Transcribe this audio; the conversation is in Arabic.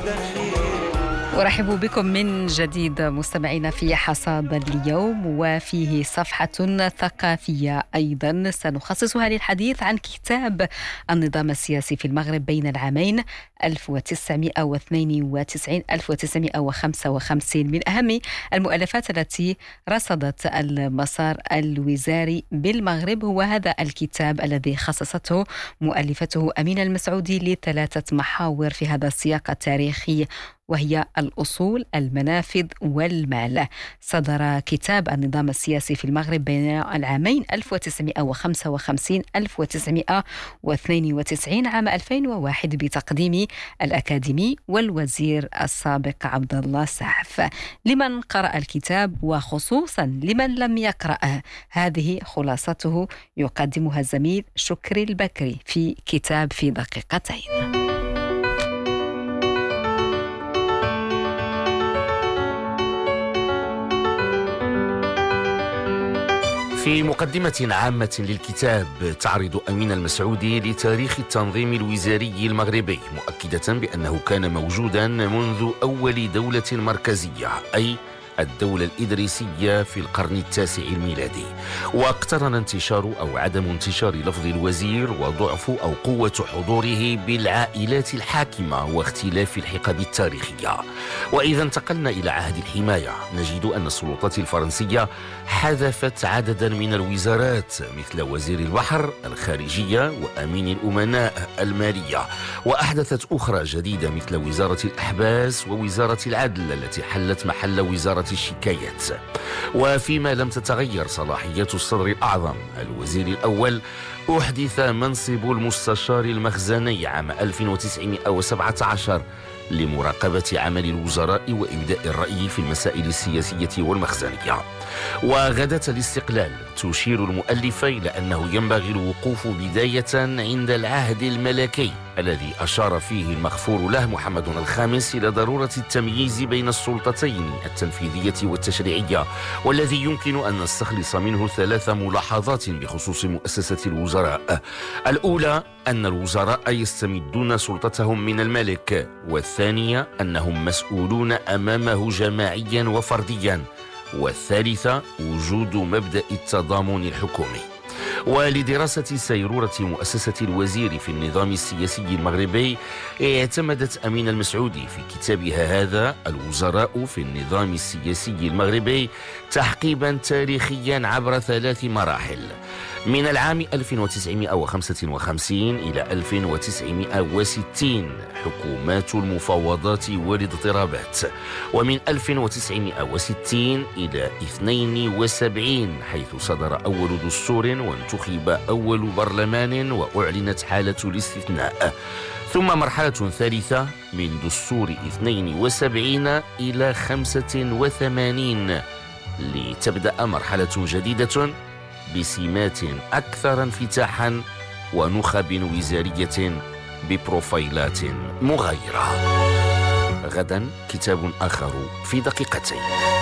أرحب بكم من جديد مستمعينا في حصاد اليوم، وفيه صفحة ثقافية أيضا سنخصصها للحديث عن كتاب النظام السياسي في المغرب بين العامين 1992-1955، من أهم المؤلفات التي رصدت المسار الوزاري بالمغرب. هو هذا الكتاب الذي خصصته مؤلفته أمينة المسعودي لثلاثة محاور في هذا السياق التاريخي، وهي الأصول، المنافذ والمال. صدر كتاب النظام السياسي في المغرب بين العامين 1955-1992 عام 2001 بتقديم الأكاديمي والوزير السابق عبد الله سعف. لمن قرأ الكتاب وخصوصا لمن لم يقرأه، هذه خلاصته يقدمها الزميل شكري البكري في كتاب في دقيقتين. في مقدمة عامة للكتاب تعرض أمينة المسعودي لتاريخ التنظيم الوزاري المغربي، مؤكدة بأنه كان موجودا منذ أول دولة مركزية، أي الدولة الإدريسية في القرن التاسع الميلادي، واقترن انتشار أو عدم انتشار لفظ الوزير وضعف أو قوة حضوره بالعائلات الحاكمة واختلاف الحقب التاريخية. وإذا انتقلنا إلى عهد الحماية نجد أن السلطات الفرنسية حذفت عددا من الوزارات مثل وزير البحر، الخارجية، وأمين الأمناء، المالية، وأحدثت أخرى جديدة مثل وزارة الأحباس ووزارة العدل التي حلت محل وزارة الشكايات. وفيما لم تتغير صلاحيات الصدر الأعظم الوزير الأول، أحدث منصب المستشار المخزني عام 1917 لمراقبة عمل الوزراء وإبداء الرأي في المسائل السياسية والمخزنية. وغداة الاستقلال تشير المؤلفة إلى أنه ينبغي الوقوف بداية عند العهد الملكي الذي أشار فيه المغفور له محمد الخامس إلى ضرورة التمييز بين السلطتين التنفيذية والتشريعية، والذي يمكن أن نستخلص منه ثلاث ملاحظات بخصوص مؤسسة الوزراء. الأولى أن الوزراء يستمدون سلطتهم من الملك، والثانية أنهم مسؤولون أمامه جماعيا وفرديا، والثالثة وجود مبدأ التضامن الحكومي. ولدراسة سيرورة مؤسسة الوزير في النظام السياسي المغربي، اعتمدت أمينة المسعودي في كتابها هذا الوزراء في النظام السياسي المغربي تحقيبا تاريخيا عبر ثلاث مراحل، من العام 1955 إلى 1960 حكومات المفاوضات والاضطرابات، ومن 1960 إلى 72 حيث صدر أول دستور وانتخب أول برلمان وأعلنت حالة الاستثناء، ثم مرحلة ثالثة من دستور 72 إلى 85 لتبدأ مرحلة جديدة بسمات أكثر انفتاحا ونخب وزارية ببروفايلات مغايرة. غدا كتاب آخر في دقيقتين.